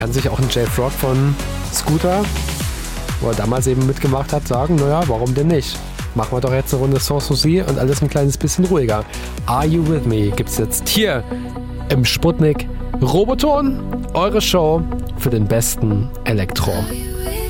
Kann sich auch ein Jay Frog von Scooter, wo er damals eben mitgemacht hat, sagen, naja, warum denn nicht? Machen wir doch jetzt eine Runde Sans Souci und alles ein kleines bisschen ruhiger. Are You With Me gibt's jetzt hier im Sputnik Roboton, eure Show für den besten Elektro.